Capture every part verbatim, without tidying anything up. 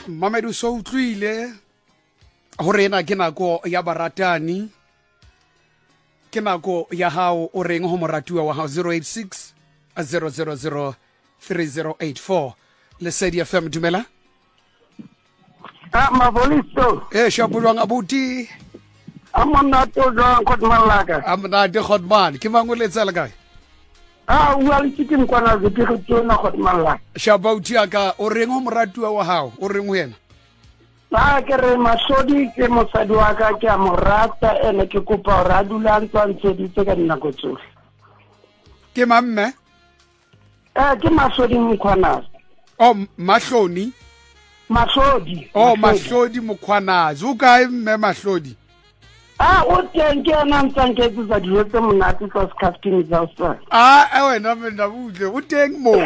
Mamedu so utlwile hore ena ke nako ya baratani, ke nako ya hao o reng ho moratuwa wa hao. Zero eight six zero zero zero three zero eight four. Lesedi F M, dumela. Ah, mabolisto. Eh, shapulwang abuti. Amana to jang khotman laka. Amna de khotman ke mangoletsa la kae? Ah, wa le chicken kwana ze ke tsona khotman laka. Shabauti aka o reng ho moratuwa wa hao, o reng ho yena? Ah, ke re masodi ke mosadi wa ka ke a morata ene ke kopa ra dula ntwa ntsheditse ka dinako tsohle. Ke mamme? Eh, ke masodi mkhwana. Oh, Mahloni. Masodi. Oh, Mahlodi Mkhwanazi. O kae mme Mahlodi? Ah, o teng ke ana ntsanke tsa dijo tse monate tsa scafting tsa sa. Ah, eh wena me ndabutle. O teng mo.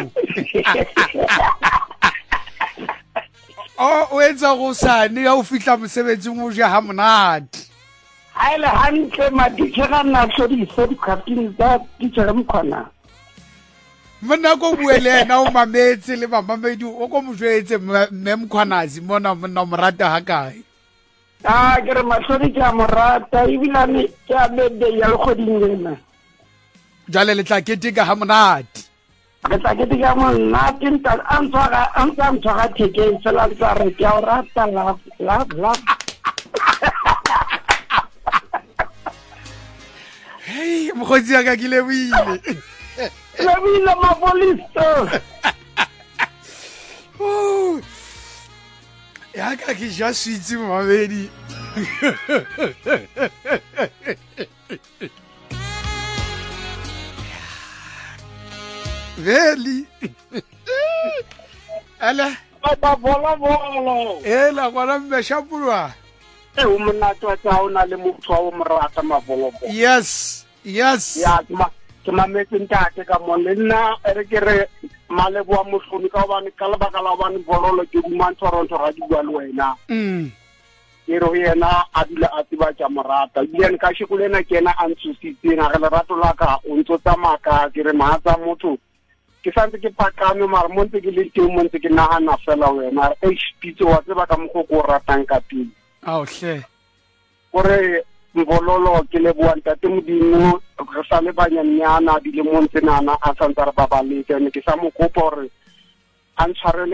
Oh, o etsa go sane ya o fihla mosebetsing o ja ha monate. Haile hantle maditjhera na hlodi se scafting tsa ditjhera mkhwana. Mona go buelena o mametse le mamamedi o go mojwetse mme Mkhwanazi mona mona morata ha kae? Ah, ke re masodi ke a morata ibilane ke a bede ya lekgoding lena. Jale le tla keteka ha monate. Ke tla keteka monate nta a ntshwara a ntsa ntshwara thekeng fela tsa re ke a o rata la la la. Hey, mokgotsi ya ka ke lebohile. Lebohile mabolisto. Oh. Ya ka ke ja switse mamedi. Veli. Ala. Ba bola bola. Eh la bona mme shapulwa. Eh o monate wa tsa ona le motho wa mo rata mabolo. Yes. Yes. Ya ma ke mametse ntate ka mo nna ere ke re malebo wa mohloni ka bana ka le baka la bana bololo ke mantshwarontsho ra di bua le wena. Mm. Ke re yena a dula a tiba tsa morata ile ka shikulena ke ena a ntshusitse na re lerato la ka o ntso tsamaka ke re maatsa motho ke santse ke pakame mara mo ntse ke le teng mo ntse ke nagana fela wena e shipitse wa tseba ka mgo go ratang ka pele. Ah, hle. Gore mbololo ke le bua ntate modimo re sa le banyanyana di le mo ntse nana a santse re babaletse ne ke sa mo kopa gore a ntshwarele